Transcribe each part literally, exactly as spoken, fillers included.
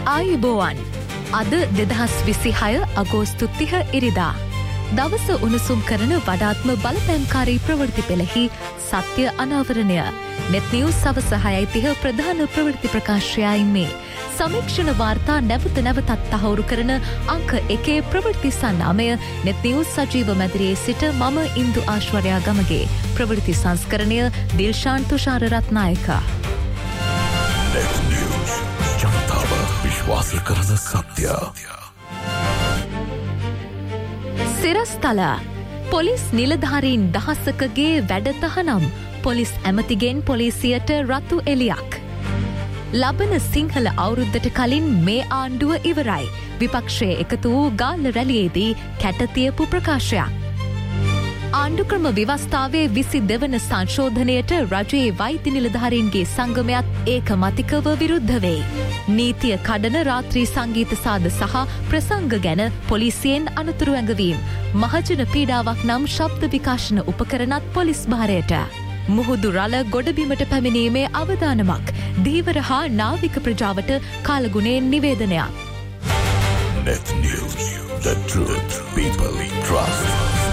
ආයුබෝවන්. අද දෙදහස් විසිහය අගෝස්තු තිහ ඉරිදා. දවස උණුසුම් කරන වඩාත්ම බලපෑම්කාරී ප්‍රවෘත්ති පෙළෙහි සත්‍ය අනාවරණය. net news සවස හයයි තිහ ප්‍රධාන ප්‍රවෘත්ති ප්‍රකාශයයි මේ. සමීක්ෂණ වාර්තා නැවත නැවතත් තහවුරු කරන අංක එකේ ප්‍රවෘත්ති සන්නාමය net news සජීව මැදිරියේ සිට මම ඉන්දු ආශ්වර්යා ගමගේ. ප්‍රවෘත්ති සංස්කරණය දිල්ෂාන් තුෂාර රත්නායක. net news ජනතාව විශ්වාස කරන සත්‍ය. සිරස්තල පොලිස් නිලධාරීන් දහසකගේ වැඩ තහනම්. පොලිස් ඇමතිගෙන් පොලිසියට රතු එලියක්. ලබන සිංහල අවුරුද්දට කලින් මේ ආණ්ඩුව ඉවරයි. විපක්ෂය එකතු වූ ගාල්ල රැළියේදී කැටතියපු ප්‍රකාශයක්. ආණ්ඩුක්‍රම ව්‍යවස්ථාවේ විසි දෙවන සංශෝධනයට රජයේ වෛද්‍ය නිලධාරීන්ගේ සංගමයත් ඒකමතිකව විරුද්ධ වෙයි. නීතිය කඩන රාත්‍රී සංගීත සාද සහ ප්‍රසංග ගැන පොලිසියෙන් අනතුරු ඇඟවීම්. මහජන පීඩාවක් නම් ශබ්ද විකාශන උපකරණත් පොලිස් භාරයට. මුහුදු රළ ගොඩබිමට පැමිණීමේ අවදානමක්. දීවර හා නාවික ප්‍රජාවට කාලගුණයෙන් නිවේදනයක්. net news, the truth people trust.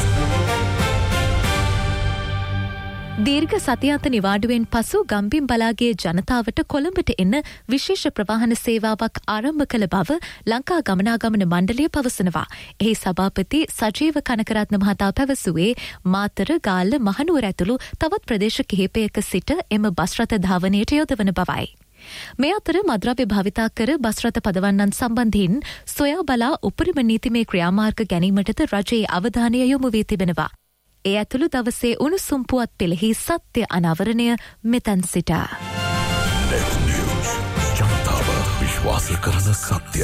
දීර්ඝ සතියාත නිවාඩුවෙන් පසු ගම්බිම් බලාගේ ජනතාවට කොළඹට එන්න විශේෂ ප්‍රවාහන සේවාවක් ආරම්භ කළ බව ලංකා ගමනාගමන මණ්ඩලය පවසනවා. එහි සභාපති සජීව කනකරත්න මහතා පැවසුවේ මාතර ගාල්ල මහනුවර ඇතුළු තවත් ප්‍රදේශ කිහිපයක සිට එම බස් රථ ධාවනයට යොදවන බවයි. මේ අතර මද්‍රව්‍ය භාවිතා කර බස් රථ පදවන්නන් සම්බන්ධයෙන් සොයා බලා උපරිම නීතිමය ක්‍රියාමාර්ග ගැනීමටද රජයේ අවධානය යොමු වී තිබෙනවා. ඒ ඇතුළු දවසේ උණුසුම් පුවත් පෙළෙහි සත්‍ය අනාවරණය මෙතැන් සිට. net news ජනතාව විශ්වාස කරන සත්‍ය.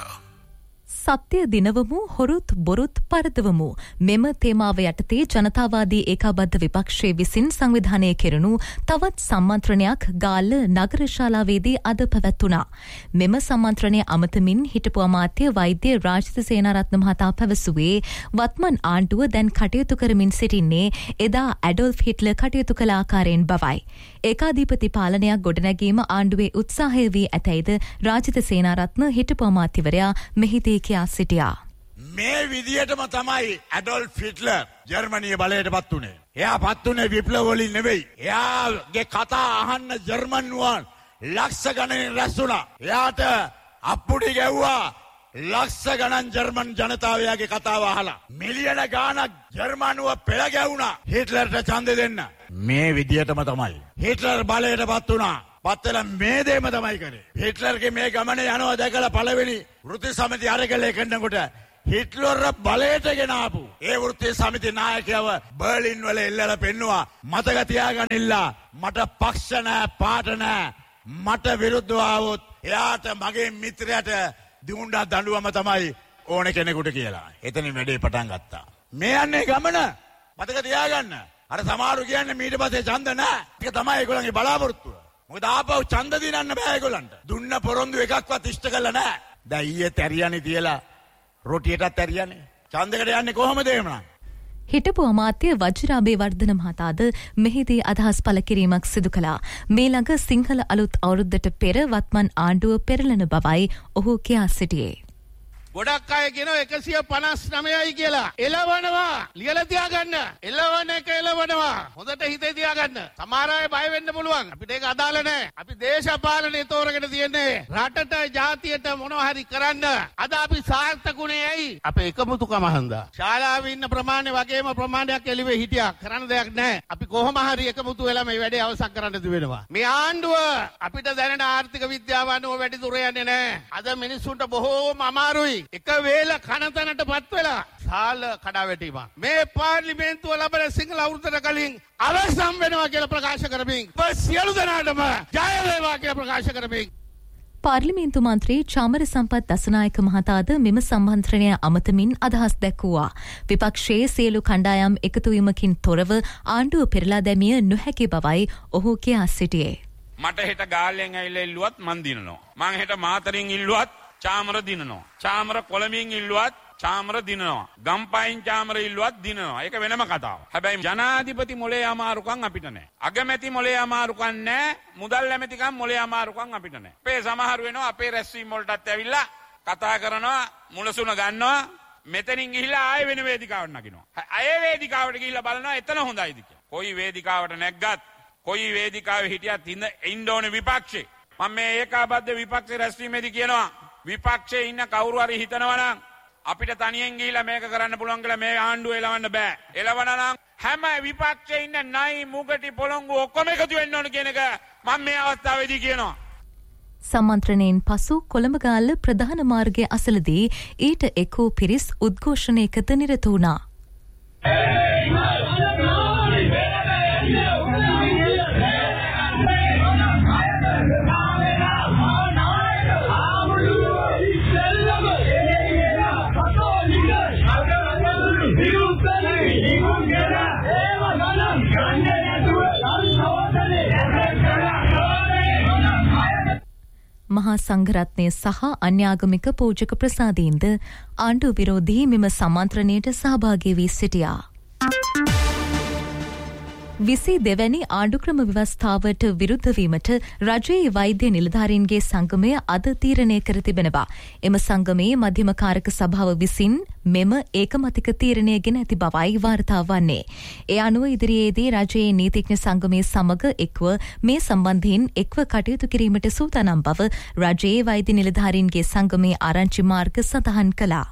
සත්‍ය දිනවමු හොරුත් බොරුත් පරදවමු. මෙම තේමාව යටතේ ජනතාවාදී ඒකාබද්ධ විපක්ෂයේ විසින් සංවිධානය කෙරෙනු තවත් සම්මන්ත්‍රණයක් ගාල්ල නගර ශාලාවේදී අද පැවැත්වුණා. මෙම සම්මන්ත්‍රණය අමතමින් හිටපු අමාත්‍ය වෛද්‍ය රාජිත සේනාරත්න මහතා පැවසුවේ වත්මන් ආණ්ඩුව දැන් කටයුතු කරමින් සිටින්නේ එදා ඇඩොල්ෆ් හිට්ලර් කටයුතු කළ ආකාරයෙන් බවයි. ඒකාධිපති පාලනයක් ගොඩනැගීම ආණ්ඩුවේ උත්සාහය වී ඇතැයිද රාජිත සේනාරත්න හිටපු අමාත්‍යවරයා මෙහිදී කියා සිටියා. මේ විදියටම තමයි ඇඩොල්ෆ් හිට්ලර් ජර්මනිය බලයට පත් වුණේ. එයා පත් වුණේ විප්ලව වලින් නෙවෙයි. එයාගේ කතා අහන්න ජර්මන්නුවන් ලක්ෂ ගණනින් රැස් වුණා. එයාට අප්පුඩි ගැව්වා ලක්ෂ ගණන් ජර්මන් ජනතාව එයාගේ කතාව අහලා. මිලියන ගාණක් ජර්මනුව පෙළ ගැවුණා හිට්ලර්ට ඡන්ද දෙන්න. මේ විදියටම තමයි හිට්ලර් බලයට පත් වුණා. පත්තල මේ දේම තමයි කරේ. හිට්ලර්ගේ මේ ගමනේ යනවා දැකලා පළවෙනි වෘත්ති සමිති අරගලය කරනකොට හිට්ලර් බලයට ගෙන ආපු ඒ වෘත්ති සමිති නායකයව බර්ලින් වල එල්ලලා පෙන්නවා. මතක තියාගන්නilla මට පක්ෂ නැහැ පාට නැහැ. මට විරුද්ධව આવොත් එයාට මගේ මිත්‍රයාට දුන්නා දඬුවම තමයි ඕන කෙනෙකුට කියලා. එතනින් වැඩේ පටන් ගත්තා. මේ යන්නේ ගමන මතක තියාගන්න. අර සමහරු කියන්නේ ඊට පස්සේ ඡන්ද නැහැ. ඒක තමයි ඒගොල්ලන්ගේ බලාපොරොත්තුව. මොකද ආපහු ඡන්ද දිනන්න බෑ ඒගොල්ලන්ට. දුන්න පොරොන්දු එකක්වත් ඉෂ්ට කළා නැහැ. දැන් ඊයේ තැරියනේ තියලා රොටියටත් තැරියනේ. ඡන්දකට යන්නේ කොහොමද එහෙමනම්? හිටපු අමාත්‍ය වජිරාබේ වර්ධන මහතාද මෙහිදී අදහස් පළ කිරීමක් සිදු කළා. මේ ළඟ සිංහල අලුත් අවුරුද්දට පෙර වත්මන් ආණ්ඩුව පෙරළන බවයි ඔහු කියා සිටියේ. ගොඩක් අය කියනවා එකසිය පනස් නවයයි කියලා. එළවනවා. ලියලා තියාගන්න. එළවන එක එළවනවා. හොඳට හිතේ තියාගන්න. සමහර අය බය වෙන්න පුළුවන්. අපිට ඒක අදාළ නැහැ. අපි දේශපාලනේ තෝරගෙන තියන්නේ රටට ජාතියට මොනවා හරි කරන්න. අද අපි සාර්ථකුනේ ඇයි? අපේ එකමුතුකම හන්දා. ශාලාවේ ඉන්න ප්‍රමාණය වගේම ප්‍රමාණයක් එළිවේ හිටියා. කරන්න දෙයක් නැහැ. අපි කොහොම හරි එකමුතු වෙලා මේ වැඩේ අවසන් කරන්න වෙනවා. මේ ආණ්ඩුව අපිට දැනෙන ආර්ථික විද්‍යාව අනුව වැඩි දුර යන්නේ නැහැ. අද මිනිස්සුන්ට බොහෝම අමාරුයි. එක වේල කනතනට පත් වෙලා සාල කඩා වැටීම. මේ පාර්ලිමේන්තුව ලබන සිංහල අවුරුද්දට කලින් අවසන් වෙනවා කියලා ප්‍රකාශ කරමින් සියලු දෙනාටම ජය වේවා කියලා ප්‍රකාශ කරමින් පාර්ලිමේන්තු මන්ත්‍රී චාමර සම්පත් දසනායක මහතාද මෙම සම්මන්ත්‍රණය අමතමින් අදහස් දැක්වුවා. විපක්ෂයේ සියලු කණ්ඩායම් එකතුවීමකින් තොරව ආණ්ඩුව පෙරලා දැමිය නොහැකි බවයි ඔහු කියා සිටියේ. මට හෙට ගාල්ලෙන් ඇවිල්ලා ඉල්ලුවත් මන් දිනනවා. මං හෙට මාතරින් ඉල්ලුවත් චාමර දිනනවා. චාමර කොළඹින් ඉල්ලුවත් චාමර දිනනවා. ගම්පයින් චාමර ඉල්ලුවත් දිනනවා. ඒක වෙනම කතාවක්. හැබැයි ජනාධිපති මොලේ අමාරුකම් අපිට නැහැ. අගමැති මොලේ අමාරුකම් නැහැ. මුදල් ඇමතිකම් මොලේ අමාරුකම් අපිට නැහැ. අපේ සමහර වෙනවා අපේ රැස්වීම වලටත් ඇවිල්ලා කතා කරනවා මුලසුන ගන්නවා. මෙතනින් ගිහිල්ලා ආයෙ වෙන වේදිකාවට නගිනවා. ආයෙ වේදිකාවට ගිහිල්ලා බලනවා එතන හොඳයිද කියලා. කොයි වේදිකාවට නැග්ගත් කොයි වේදිකාවේ හිටියත් ඉන්න ඕනේ විපක්ෂේ. මම මේ ඒකාබද්ධ විපක්ෂ රැස්වීමේදී කියනවා විපක්ෂයේ ඉන්න කවුරු හරි හිතනවා නම් අපිට තනියෙන් ගිහිල්ලා මේක කරන්න පුළුවන් කියලා මේ ආණ්ඩුව එලවන්න බෑ. එලවන නම් හැම විපක්ෂයේ ඉන්න නයි මුගටි පොළොංගු ඔක්කොම එකතු වෙන්න ඕන කියන එක මම මේ අවස්ථාවේදී කියනවා. සම්මන්ත්‍රණයෙන් පසු කොළඹගාල්ල ප්‍රධාන මාර්ගය අසලදී ඊට එක් වූ පිරිස් උද්ඝෝෂණයකට නිරත වුණා. මහා සංඝරත්නය සහ අන්‍යාගමික පූජක ප්‍රසාදීන්ද ආණ්ඩු විරෝධී මෙම සම්මන්ත්‍රණයට සහභාගී වී සිටියා. විසි දෙවැනි ආණ්ඩුක්‍රම ව්‍යවස්ථාවට විරුද්ධ වීමට රජයේ වෛද්‍ය නිලධාරීන්ගේ සංගමය අද තීරණය කර තිබෙනවා. එම සංගමයේ මධ්‍යම කාරක සභාව විසින් මෙම ඒකමතික තීරණය ගෙන ඇති බවයි වාර්තා වන්නේ. ඒ අනුව ඉදිරියේදී රජයේ නීතිඥ සංගමයේ සමග එක්ව මේ සම්බන්ධයෙන් එක්ව කටයුතු කිරීමට සූදානම් බව රජයේ වෛද්‍ය නිලධාරීන්ගේ සංගමයේ ආරංචි මාර්ග සඳහන් කළා.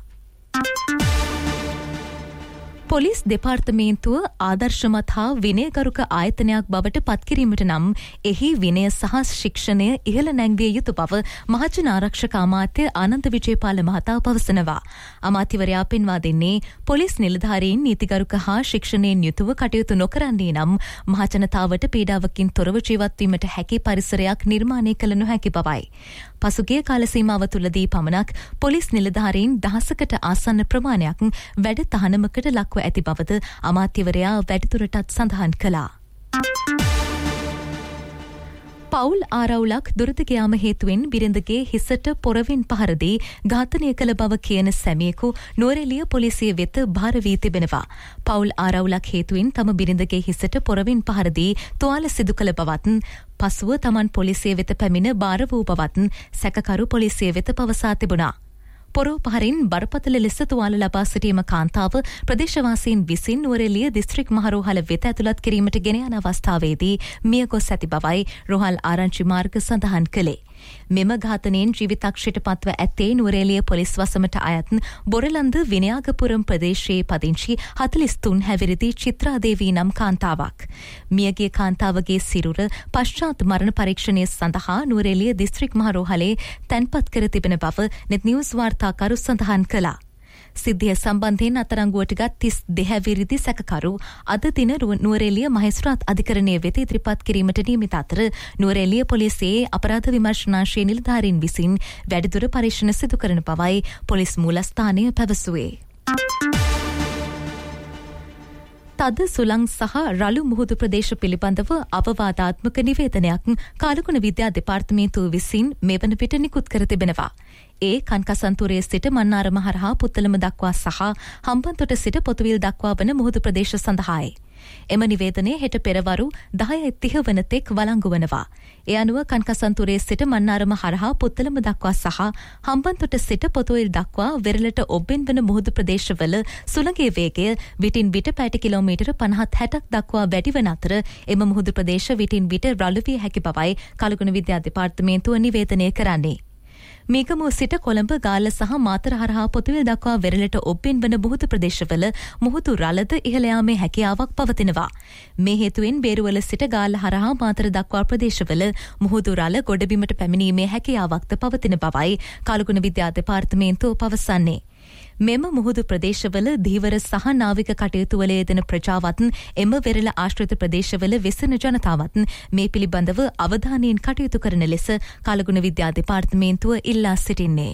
පොලිස් දෙපාර්තමේන්තුව ආදර්ශමත් හා විනයගරුක ආයතනයක් බවට පත්කිරීමට නම් එහි විනය සහ ශික්ෂණය ඉහළ නැංවිය යුතු බව මහජන ආරක්ෂක අමාත්‍ය ආනන්ද විජේපාල මහතා පවසනවා. අමාත්‍යවරයා පෙන්වා දෙන්නේ පොලිස් නිලධාරීන් නීතිගරුක හා ශික්ෂණයෙන් යුතුව කටයුතු නොකරන්නේ නම් මහජනතාවට පීඩාවකින් තොරව ජීවත් වීමට හැකි පරිසරයක් නිර්මාණය කළ නොහැකි බවයි. පසුගිය කාල සීමාව තුළදී පමණක් පොලිස් නිලධාරීන් දහසකට ආසන්න ප්‍රමාණයක් වැඩ තහනමකට ලක්ව ඇති බවද අමාත්‍යවරයා වැඩිදුරටත් සඳහන් කළා. පවුල් ආරවුලක් දුරදිග යාම හේතුවෙන් බිරිඳගේ හිසට පොරවෙන් පහර දී ඝාතනය කළ බව කියන සැමියෙකු නුවරඑළිය පොලිසිය වෙත භාර වී තිබෙනවා. පවුල් ආරවුලක් හේතුවෙන් තම බිරිඳගේ හිසට පොරවෙන් පහර දී තුවාල සිදු කළ බවත් පසුව තමන් පොලිසිය වෙත පැමිණ භාර වූ බවත් සැකකරු පොලිසිය වෙත පවසා තිබුණා. පොරෝ පහරින් බරපතල ලෙස තුවාල ලබා සිටීම කාන්තාව ප්‍රදේශවාසීන් විසින් නුවරඑළිය දිස්ත්‍රික් මහරෝහල වෙත ඇතුළත් කිරීමට ගෙන යන අවස්ථාවේදී මිය ගොස් ඇති බවයි රෝහල් ආරංචි මාර්ග සඳහන් කළේ. මෙම ඝාතනයෙන් ජීවිතක්ෂයට පත්ව ඇත්තේ නුවරඑළිය පොලිස් වසමට අයත් බොරලන්ද විනයාගපුරම් ප්‍රදේශයේ පදිංචි හතළිස් තුන් හැවිරිදි චිත්‍රාදේවී නම් කාන්තාවක්. මියගිය කාන්තාවගේ සිරුර පශ්චාත් මරණ පරීක්ෂණය සඳහා නුවරඑළිය දිස්ත්‍රික් මහරෝහලේ තැන්පත් කර තිබෙන බව නෙත් නිවුස් වාර්තාකරු සඳහන් කළා. සිද්ධිය සම්බන්ධයෙන් අත්අඩංගුවට ගත් තිස් දෙහැවිරිදි සැකකරු අද දින නුවරඑළිය මහේස්ත්‍රාත් අධිකරණය වෙත ඉදිරිපත් කිරීමට නියමිත අතර නුවරඑළිය පොලිසියේ අපරාධ විමර්ශනාංශයේ නිලධාරීන් විසින් වැඩිදුර පරීක්ෂණ සිදු කරන බවයි පොලිස් මූලස්ථානය පැවසුවේ. තද සුළං සහ රළු මුහුදු ප්‍රදේශ පිළිබඳව අවවාදාත්මක නිවේදනයක් කාලගුණ විද්‍යා දෙපාර්තමේන්තුව විසින් මෙවන විට නිකුත් කර තිබෙනවා. ඒ කන්කසන්තුරේ සිට මන්නාරම හරහා පුත්තලම දක්වා සහ හම්බන්තොට සිට පොතුවිල් දක්වා වන මුහුදු ප්‍රදේශ සඳහායි. එම නිවේදනය හෙට පෙරවරු දහය තිහ වන තෙක් වළංගු වනවා. ඒ අනුව කන්කසන්තුරේ සිට මන්නාරම හරහා පුත්තලම දක්වා සහ හම්බන්තොට සිට පොතුවිල් දක්වා වෙරළට ඔබ්බෙන් වන මුහුදු ප්‍රදේශවල සුළඟේ වේගය විටින් විට පැයට කිලෝමීටර පනහත් හැටක් දක්වා වැඩි වන අතර එම මුහුදු ප්‍රදේශ විටින් විට රළු විය හැකි බවයි කලගුණ විද්‍යා දෙපාර්තමේන්තුව නිවේදනය කරන්නේ. මේගමුව සිට කොළඹ ගාල්ල සහ මාතර හරහා පොතුවිල් දක්වා වෙරළට ඔබ්බෙන් වන මුහුදු ප්‍රදේශවල මුහුදු රළද ඉහළ යාමේ හැකියාවක් පවතිනවා. මේ හේතුවෙන් බේරුවල සිට ගාල්ල හරහා මාතර දක්වා ප්‍රදේශවල මුහුදු රළ ගොඩබිමට පැමිණීමේ හැකියාවක්ද පවතින බවයි කලගුණ විද්‍යා දෙපාර්තමේන්තුව පවසන්නේ. මෙම මුහුදු ප්‍රදේශවල ධීවර සහ නාවික කටයුතු වල යෙදෙන ප්‍රජාවත් එම වෙරළ ආශ්‍රිත ප්‍රදේශවල වෙසෙන ජනතාවත් මේ පිළිබඳව අවධානයෙන් කටයුතු කරන ලෙස කලගුණ විද්‍යා දෙපාර්තමේන්තුව ඉල්ලා සිටින්නේ.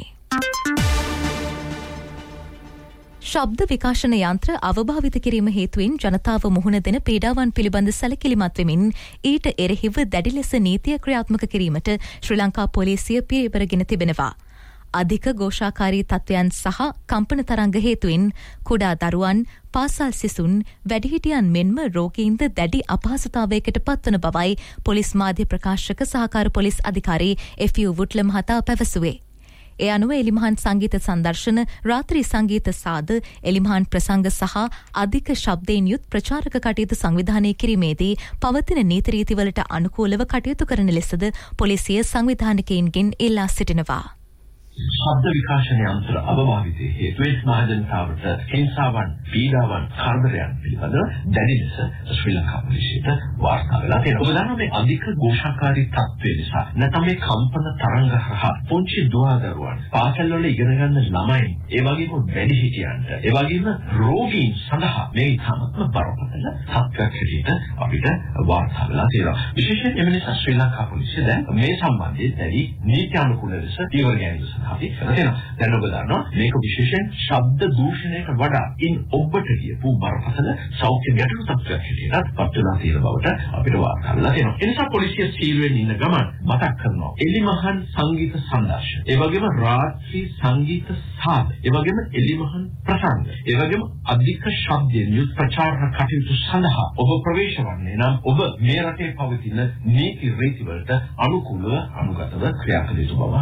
ශබ්ද විකාශන යන්ත්‍ර අවභාවිත කිරීම හේතුවෙන් ජනතාව මුහුණ දෙන පීඩාවන් පිළිබඳ සැලකිලිමත් වෙමින් ඊට එරෙහිව දැඩි ලෙස නීතිය ක්‍රියාත්මක කිරීමට ශ්‍රී ලංකා පොලිසිය පියවරගෙන තිබෙනවා. අධික ഘോഷාකාරී තත්ත්වයන් සහ කම්පන තරංග හේතුවෙන් කුඩා දරුවන්, පාසල් සිසුන්, වැඩිහිටියන් මෙන්ම රෝගීන්ද දැඩි අපහසුතාවයකට පත්වන බවයි පොලිස් මාධ්‍ය ප්‍රකාශක සහකාර පොලිස් අධිකාරී එෆ් යූ වුට්ල මහතා පැවසුවේ. ඒ අනුව එලිමහන් සංගීත සංදර්ශන, රාත්‍රී සංගීත සාද, එලිමහන් ප්‍රසංග සහ අධික ශබ්දයෙන් යුත් ප්‍රචාරක කටයුතු සංවිධානය කිරීමේදී පවතින නීති රීතිවලට අනුකූලව කටයුතු කරන ලෙසද පොලිසිය සංවිධානකයින්ගෙන් ඉල්ලා සිටිනවා. ශබ්ද විකාශන යන්ත්‍ර අභාවිතයේ හේතුවෙන් මහජනතාවට හිංසාවන්, පීඩාවන්, කරදරයන් පිළිබඳව දැඩි ලෙස ශ්‍රී ලංකා පොලිසියට වාර්තා වෙලා තියෙනවා. ඔබ දන්නා මේ අධික ഘോഷාකාරී තත්ත්වය නිසා නැත්නම් මේ කම්පන තරංග හරහා පුංචි දුවදරුවන්, පාසල් වල ඉගෙන ගන්න ළමයි, ඒ වගේම වැඩිහිටියන්ට, ඒ වගේම රෝගීන් සඳහා මේ ඉතාමත්ම බරපතල තත්ත්වයක් හැටියට අපිට වාර්තා වෙලා තියෙනවා. විශේෂයෙන් එම නිසා ශ්‍රී ලංකා පොලිසිය දැන් මේ සම්බන්ධයෙන් දැඩි නීති අනුකූල ලෙස පියවර ගැනීම අපි කරනවා. දැන් ඔබ දන්නවා මේක විශේෂයෙන් ශබ්ද දූෂණයට වඩා ඉන් ඔබට කියපු බරපතල සෞඛ්‍ය ගැටලු තත්ත්වයක් හැටියට පත්වලා තියෙන බවට අපිට වාර්තා වෙලා තියෙනවා. ඒ නිසා පොලිසිය සීලුවෙන් ඉන්න ගමන් මතක් කරනවා එලිමහන් සංගීත සංදර්ශන, ඒ වගේම රාත්‍රී සංගීත සාද, ඒ වගේම එලිමහන් ප්‍රසංග, ඒ වගේම අධික ශබ්දයෙන් යුත් ප්‍රචාරක කටයුතු සඳහා ඔබ ප්‍රවේශ වන්නේ නම් ඔබ මේ රටේ පවතින නීති රීතිවලට අනුකූලව අනුගතව ක්‍රියා කළ යුතු බව.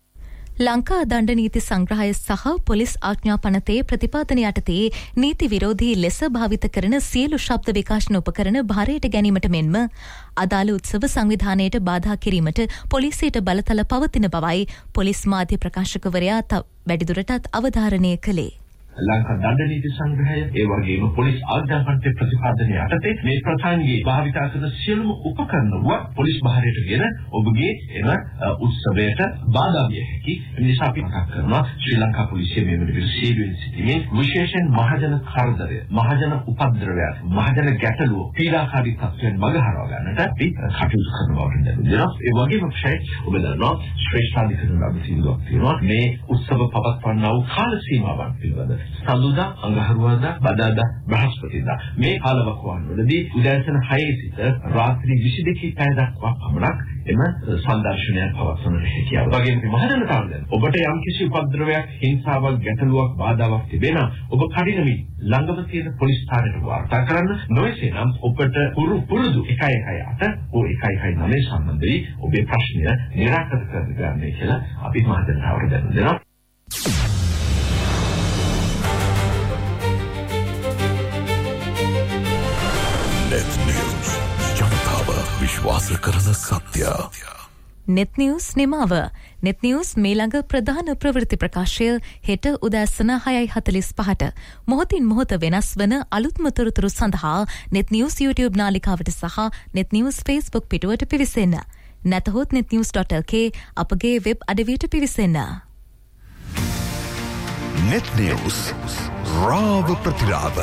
ලංකා දණ්ඩ නීති සංග්‍රහය සහ පොලිස් ආඥා පනතේ ප්‍රතිපාදන යටතේ නීති විරෝධී ලෙස භාවිත කරන සියලු ශබ්ද විකාශන උපකරණ භාරයට ගැනීමට මෙන්ම අදාළ උත්සව සංවිධානයට බාධා කිරීමට පොලිසියට බලතල පවතින බවයි පොලිස් මාධ්‍ය ප්‍රකාශකවරයා වැඩිදුරටත් අවධාරණය කළේ. ලංකා දණ්ඩ නීති සංග්‍රහය ඒ වගේම පොලිස් ආඥා පනතේ ප්‍රතිපාදන යටතේ මේ ප්‍රසංගයේ භාවිත කරන සියලුම උපකරණ ව පොලිස් භාරයට ගෙන ඔබගේ එම උත්සවයට බාධා විය හැකි. ඒ නිසා අපි මතක් කරනවා ශ්‍රී ලංකා පොලිසිය මේ වෙනකොට සීලුවෙන් සිටීමේ විශේෂයෙන් මහජන කරදරය, මහජන උපද්‍රවය, මහජන ගැටලුව, පීඩාකාරී තත්ත්වයන් මගහරවා ගන්නට අපි කටයුතු කරනවා වෙනවා. ඒ වගේම ඔබ දන්නවා ශ්‍රේෂ්ඨාධිකරණ අභිසින්දුවක් තියෙනවා මේ උත්සව පවත්වන්නා වූ කාල සීමාවන් පිළිබඳව. සඳුදා, අඟහරුවාදා, බදාදා, බ්‍රහස්පතින්දා මේ කාලවකවාන් වලදී උදෑසන හයේ සිට රාත්‍රී විසි දෙකේ පැය දක්වා පමණක් එම සංදර්ශනයන් පවත්වන්නට හැකියාව. වගේම මහජනතාවට ඔබට යම්කිසි උපද්‍රවයක්, හිංසාවක්, ගැටලුවක්, බාධාවක් තිබෙන ඔබ කඩිනමින් ළඟම තියෙන පොලිස් ස්ථානයට වාර්තා කරන්න. නොයසේ නම් ඔබට පුරු පුරුදු එකයි එකයි අට ඕ එකයි එකයි නවය සම්බන්ධ වී ඔබේ ප්‍රශ්නය නිරාකරණය කරගන්නයි කියලා අපි මහජනතාවට දැනුම් දෙනවා. Net News ජනතාව විශ්වාස කරන සත්‍ය. Net News නිමාව. Net News මේළඟ ප්‍රධාන ප්‍රවෘත්ති ප්‍රකාශය හෙට උදෑසන හයයි හතළිස් පහට. මොහොතින් මොහොත වෙනස් වන අලුත්ම තොරතුරු සඳහා Net News YouTube නාලිකාවට සහ Net News Facebook පිටුවට පිවිසෙන්න. නැතහොත් net news dot l k අපගේ වෙබ් අඩවියට පිවිසෙන්න. Net News රාව ප්‍රතිරාව.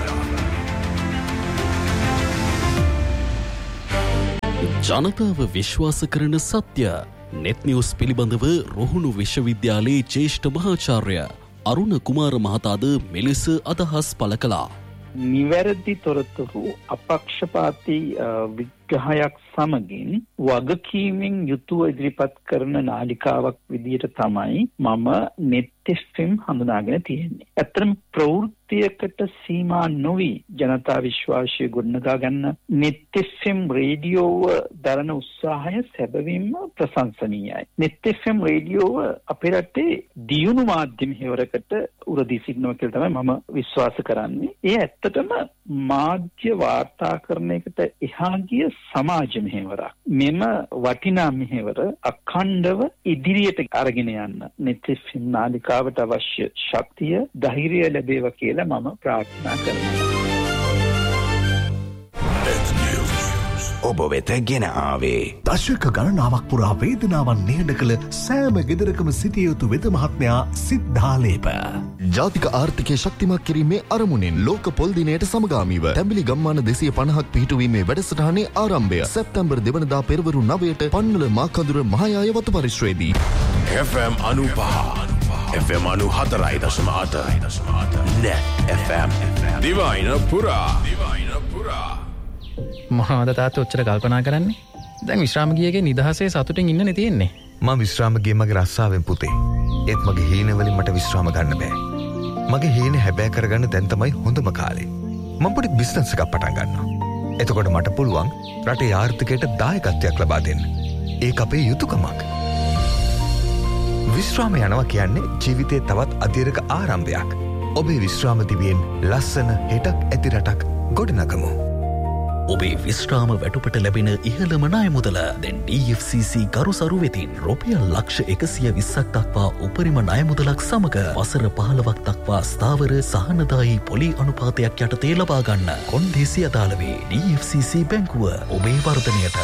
ජනතාව විශ්වාස කරන සත්‍ය. නෙත් නිවුස් පිළිබඳව රුහුණු විශ්වවිද්‍යාලයේ ජ්‍යෙෂ්ඨ මහාචාර්ය අරුණ කුමාර මහතාද මෙලෙස අදහස් පළ කළා. නිවැරදි තොරතුරු අපක්ෂපාතී විග්‍රහයක් සමගින් වගකීමෙන් යුතුව ඉදිරිපත් කරන නාලිකාවක් විදියට තමයි මම නෙත් එෆ් එම් හඳුනාගෙන තියෙන්නේ. ඇත්තටම ප්‍රවෘත්තියකට සීමා නොවි ජනතා විශ්වාසය ගොඩනගා ගන්න නෙත් එෆ් එම් රේඩියෝව දරන උත්සාහය සැබවින්ම ප්‍රශංසනීයයි. නෙත් එෆ් එම් රේඩියෝව අපේ රටේ දියුණු මාධ්‍ය මෙහෙවරකට උරදී සිටිනවා කියලා තමයි මම විශ්වාස කරන්නේ. ඒ ඇත්තටම මාධ්‍ය වාර්තාකරණයකට එහා ගිය සමාජ මෙහෙවරක්. මෙම වටිනා මෙහෙවර අඛණ්ඩව ඉදිරියට අරගෙන යන්න නෙත් එෆ් එම් නාලිකාවට අවශ්‍ය ශක්තිය, ධෛර්යය ලැබේවා කියලා මම ප්‍රාර්ථනා කරනවා. ඔබ වෙත ගෙන ආවේ දශක ගණනාවක් පුරා වේදනාවන් නිහඬ කළ සෑම ගෙදරකම සිටිය යුතු වෙද මහත්මයා සිද්ධාලේප. ජාතික ආර්ථිකය ශක්තිමත් කිරීමේ අරමුණින් ලෝක පොල් දිනයට සමගාමීව තැඹිලි ගම්මාන දෙසිය පනහක් පිහිටුවීමේ වැඩසටහනේ ආරම්භය සැප්තැම්බර් දෙවනදා පෙරවරු නවයට පන්වල මාකඳුර මහායාය වතු පරිශ්‍රයේදී. එෆ් එම් අනූපහ එෆ් එම් අනූ හතරයි දශම අට Net එෆ් එම් දිවයින පුරා දිවයින පුරා. මහාද තාත්ත ඔච්චර කල්පනා කරන්නේ දැන් විශ්‍රාම ගියගේ නිදහසේ සතුටින් ඉන්නනේ තියෙන්නේ. මම විශ්‍රාම ගියේ මගේ රස්සාවෙන් පුතේ. ඒත් මගේ හීන වලින් මට විශ්‍රාම ගන්න බෑ. මගේ හීන හැබෑ කරගන්න දැන් තමයි හොඳම කාලේ. මම පොඩි බිස්නස් එකක් පටන් ගන්නවා. එතකොට මට පුළුවන් රටේ ආර්ථිකයට දායකත්වයක් ලබා දෙන්න. ඒක අපේ යුතුයකමක්. විශ්‍රාම යනවා කියන්නේ ජීවිතේ තවත් අධීරක ආරම්භයක්. ඔබේ විශ්‍රාම දිවියෙන් ලස්සන හෙටක් ඇති රටක් ගොඩනගමු. ඔබේ විශ්‍රාම වැටුපට ලැබෙන ඉහළම ණය මුදල දැන් ඩී එෆ් සී සී ගරුසරු වෙතින් රුපියල් ලක්ෂ එකසිය විස්සක් දක්වා උපරිම ණය මුදලක් සමග වසර පහළොවක් දක්වා ස්ථාවර සහනදායී පොලි අනුපාතයක් යටතේ ලබා ගන්න. කොන්දේසි අදාළ වේ. ඩී එෆ් සී සී බැංකුව ඔබේ වර්ධනයට